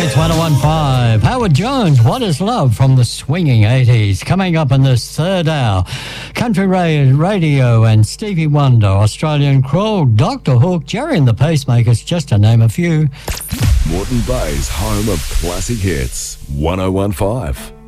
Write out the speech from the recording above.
Hits 1015. Howard Jones, What is Love from the swinging 80s. Coming up in this third hour, Country Radio and Stevie Wonder, Australian Crawl, Dr. Hook, Jerry and the Pacemakers, just to name a few. Moreton Bay's home of classic hits. 1015.